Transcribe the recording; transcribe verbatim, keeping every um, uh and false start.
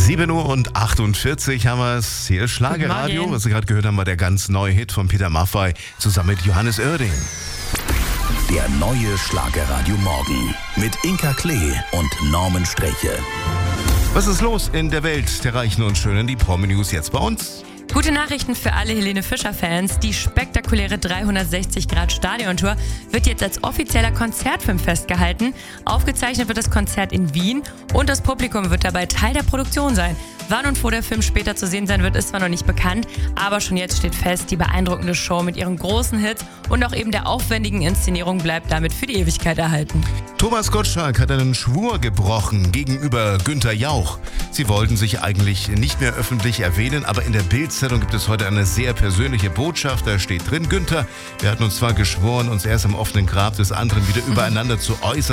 sieben Uhr und achtundvierzig haben wir es. Hier ist Schlagerradio. Was Sie gerade gehört haben, war der ganz neue Hit von Peter Maffay zusammen mit Johannes Oerding. Der neue Schlagerradio Morgen mit Inka Klee und Norman Sträche. Was ist los in der Welt der Reichen und Schönen? Die Promi-News jetzt bei uns. Gute Nachrichten für alle Helene Fischer-Fans. Die spektakuläre dreihundertsechzig Grad Stadiontour wird jetzt als offizieller Konzertfilm festgehalten. Aufgezeichnet wird das Konzert in Wien und das Publikum wird dabei Teil der Produktion sein. Wann und wo der Film später zu sehen sein wird, ist zwar noch nicht bekannt, aber schon jetzt steht fest, die beeindruckende Show mit ihren großen Hits und auch eben der aufwendigen Inszenierung bleibt damit für die Ewigkeit erhalten. Thomas Gottschalk hat einen Schwur gebrochen gegenüber Günther Jauch. Sie wollten sich eigentlich nicht mehr öffentlich erwähnen, aber in der Bild-Zeitung gibt es heute eine sehr persönliche Botschaft. Da steht drin: Günther, wir hatten uns zwar geschworen, uns erst am offenen Grab des anderen wieder übereinander zu äußern.